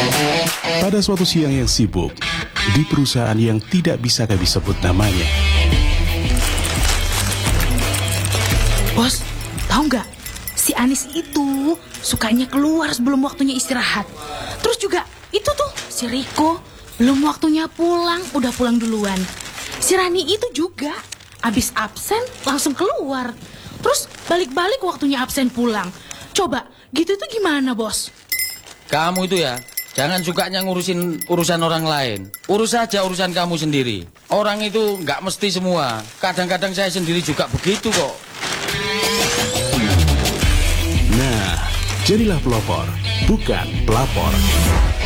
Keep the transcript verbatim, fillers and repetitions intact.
Pada suatu siang yang sibuk, di perusahaan yang tidak bisa kami sebut namanya. Bos, tahu nggak? Si Anis itu sukanya keluar sebelum waktunya istirahat. Terus juga itu tuh si Riko belum waktunya pulang, udah pulang duluan. Si Rani itu juga abis absen langsung keluar. Terus balik-balik waktunya absen pulang. Coba, gitu tuh gimana, Bos? Kamu itu ya, jangan sukanya ngurusin urusan orang lain. Urus saja urusan kamu sendiri. Orang itu nggak mesti semua. Kadang-kadang saya sendiri juga begitu kok. Nah, jadilah pelopor, bukan pelapor.